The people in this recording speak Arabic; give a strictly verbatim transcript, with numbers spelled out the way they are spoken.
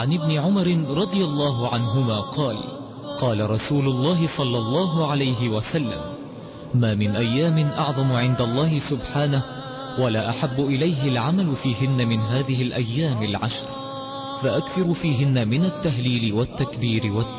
عن ابن عمر رضي الله عنهما قال قال رسول الله صلى الله عليه وسلم ما من أيام أعظم عند الله سبحانه ولا أحب إليه العمل فيهن من هذه الأيام العشر، فأكثر فيهن من التهليل والتكبير والتهليل